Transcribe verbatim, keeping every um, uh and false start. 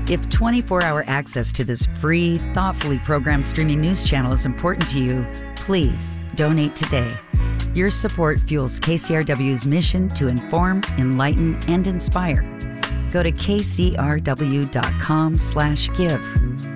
If twenty-four hour access to this free, thoughtfully programmed streaming news channel is important to you, please donate today. Your support fuels K C R W's mission to inform, enlighten, and inspire. Go to k c r w dot com slash give.